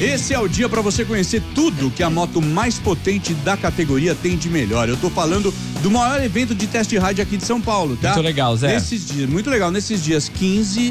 Esse é o dia para você conhecer tudo que a moto mais potente da categoria tem de melhor. Eu tô falando do maior evento de test ride aqui de São Paulo, tá? Muito legal, Zé. Muito legal. Nesses dias 15